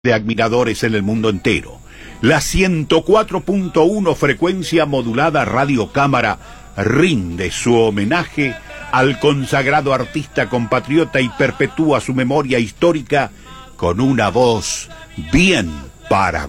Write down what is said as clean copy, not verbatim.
de admiradores en el mundo entero. La 104.1 frecuencia modulada Radio Cámara rinde su homenaje al consagrado artista compatriota y perpetúa su memoria histórica con una voz bien paraguaya.